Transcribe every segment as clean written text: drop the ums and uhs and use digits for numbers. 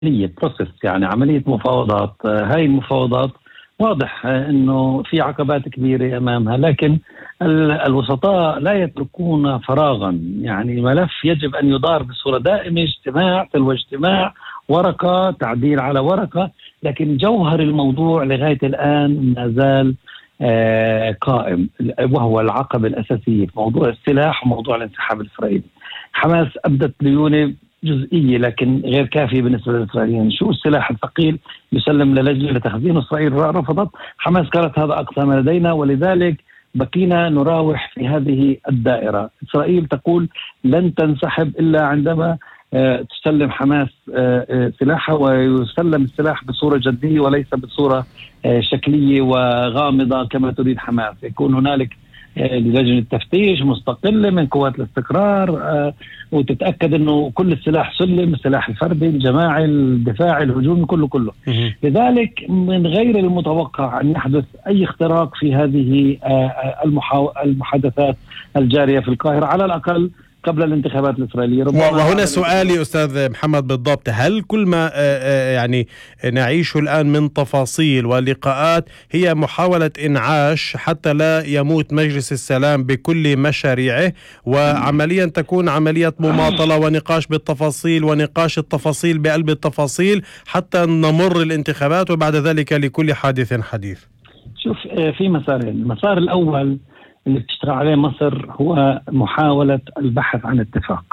عملية بروسيس، يعني عملية مفاوضات. هاي المفاوضات واضح انه في عقبات كبيرة امامها، لكن الوسطاء لا يتركون فراغا. يعني الملف يجب ان يدار بصورة دائمة، اجتماع تلو اجتماع، ورقة تعديل على ورقة، لكن جوهر الموضوع لغاية الآن ما زال قائم، وهو العقبة الأساسية في موضوع السلاح وموضوع الانسحاب الإسرائيلي. حماس أبدت ليونة جزئية لكن غير كافية بالنسبة للإسرائيليين. شو السلاح الثقيل يسلم للجنة لتخزين، إسرائيل رفضت، حماس قالت هذا أقصى ما لدينا، ولذلك بقينا نراوح في هذه الدائرة. إسرائيل تقول لن تنسحب إلا عندما تسلم حماس سلاحها، ويسلم السلاح بصورة جدية وليس بصورة شكلية وغامضة كما تريد حماس. يكون هنالك لجنة تفتيش مستقلة من قوات الاستقرار وتتأكد أنه كل السلاح سلم، السلاح الفردي، الجماعي، الدفاعي، الهجومي، كله. لذلك من غير المتوقع أن يحدث أي اختراق في هذه المحادثات الجارية في القاهرة، على الأقل قبل الانتخابات الإسرائيلية. وهنا سؤالي أستاذ محمد بالضبط، هل كل ما يعني نعيشه الآن من تفاصيل ولقاءات هي محاولة إنعاش حتى لا يموت مجلس السلام بكل مشاريعه، وعمليا تكون عملية مماطلة ونقاش بالتفاصيل ونقاش التفاصيل بقلب التفاصيل حتى نمر الانتخابات وبعد ذلك لكل حادث حديث؟ شوف، في مسارين. المسار الأول اللي بتشتغل عليه مصر هو محاولة البحث عن اتفاق،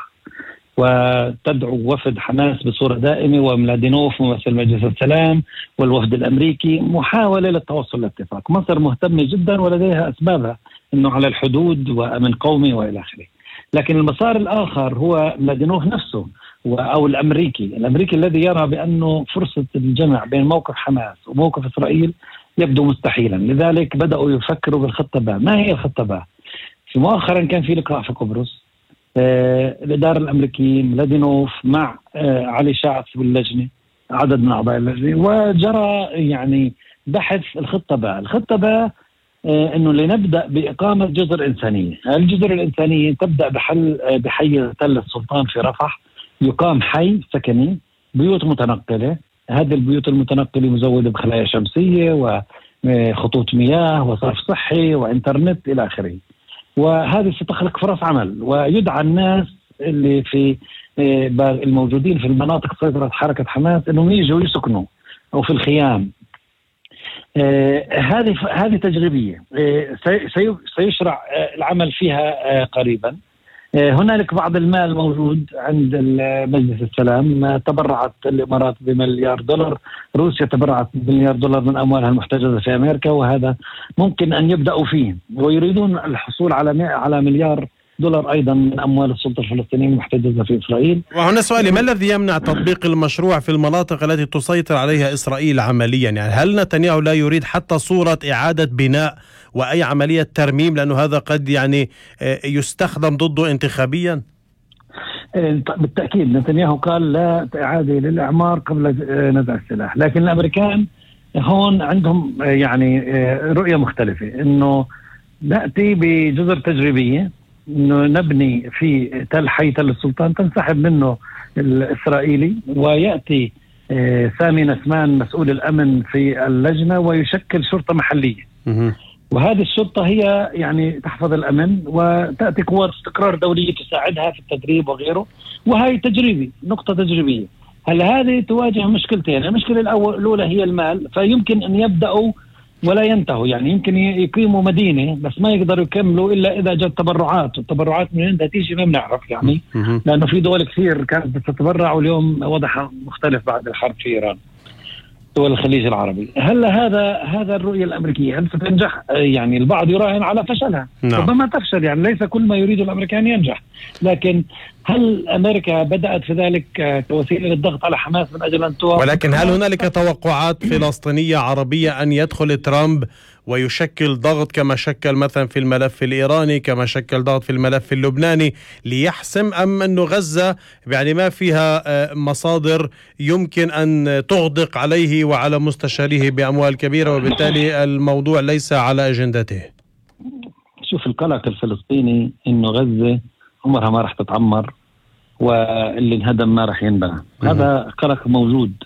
وتدعو وفد حماس بصورة دائمة وملادينوف ممثل مجلس السلام والوفد الأمريكي محاولة للتوصل لاتفاق. مصر مهتمة جدا ولديها أسبابها، أنه على الحدود وأمن قومي وإلى آخره. لكن المسار الآخر هو ملادينوف نفسه أو الأمريكي الذي يرى بأنه فرصة الجمع بين موقف حماس وموقف إسرائيل يبدو مستحيلا. لذلك بدأوا يفكروا بالخطة باء. ما هي الخطة باء؟ في مؤخرا كان في لقاء في قبرص، الإدارة الأمريكية ملادينوف مع علي شعث باللجنة، عدد من أعضاء اللجنة، وجرى يعني بحث الخطة باء. الخطة باء أنه لنبدأ بإقامة جزر إنسانية. الجزر الإنسانية تبدأ بحي تل السلطان في رفح، يقام حي سكني، بيوت متنقلة. هذه البيوت المتنقلة مزودة بخلايا شمسية وخطوط مياه وصرف صحي وإنترنت إلى آخره، وهذه ستخلق فرص عمل. ويدعى الناس اللي في الموجودين في المناطق سيطرة حركة حماس أنهم يجوا يسكنوا أو في الخيام. هذه تجريبية سيشرع العمل فيها قريبا. هنالك بعض المال موجود عند مجلس السلام، تبرعت الإمارات بمليار دولار، روسيا تبرعت بمليار دولار من أموالها المحتجزة في أمريكا، وهذا ممكن أن يبدأوا فيه، ويريدون الحصول على مليار دولار أيضا من أموال السلطة الفلسطينية المحتجزة في إسرائيل. وهنا سؤالي، ما الذي يمنع تطبيق المشروع في المناطق التي تسيطر عليها إسرائيل عمليا؟ يعني هل نتنياهو لا يريد حتى صورة إعادة بناء وأي عملية ترميم، لأنه هذا قد يعني يستخدم ضده انتخابيا؟ بالتأكيد نتنياهو قال لا إعادة للإعمار قبل نزع السلاح، لكن الأمريكان هون عندهم يعني رؤية مختلفة، إنه نأتي بجزر تجريبية، إنه نبني في حي تل السلطان تنسحب منه الإسرائيلي، ويأتي سامي نسمان مسؤول الأمن في اللجنة ويشكل شرطة محلية. وهذه الشرطة هي يعني تحفظ الأمن، وتأتي قوات استقرار دولية تساعدها في التدريب وغيره. وهي نقطة تجريبية. هل هذه تواجه مشكلتين؟ المشكلة الأولى هي المال، فيمكن أن يبدأوا ولا ينتهوا. يعني يمكن يقيموا مدينة بس ما يقدروا يكملوا إلا إذا جت تبرعات، والتبرعات من عندها تيجي ما بنعرف يعني، لأنه في دول كثير كانت بتتبرع واليوم وضعها مختلف بعد الحرب في إيران، دول الخليج العربي. هل هذا الرؤية الأمريكية هل ستنجح؟ يعني البعض يراهن على فشلها، ربما تفشل. يعني ليس كل ما يريد الأمريكان ينجح، لكن هل أمريكا بدأت في ذلك كوسيلة للضغط على حماس من أجل أن توقف؟ ولكن هل هنالك توقعات فلسطينية عربية أن يدخل ترامب ويشكل ضغط كما شكل مثلا في الملف الإيراني، كما شكل ضغط في الملف اللبناني ليحسم، أم أنه غزة يعني ما فيها مصادر يمكن أن تغدق عليه وعلى مستشاريه بأموال كبيرة وبالتالي الموضوع ليس على أجندته؟ شوف، القلق الفلسطيني إنه غزة عمرها ما راح تتعمر، واللي انهدم ما راح ينبنى. هذا قلق موجود